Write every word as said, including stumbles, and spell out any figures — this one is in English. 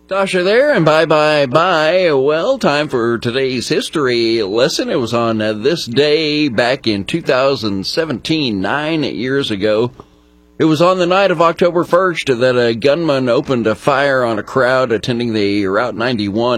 Tasha there, and bye bye bye. Well, time for today's history lesson. It was on uh, this day back in two thousand seventeen, nine years ago. It was on the night of October first that a gunman opened a fire on a crowd attending the Route ninety-one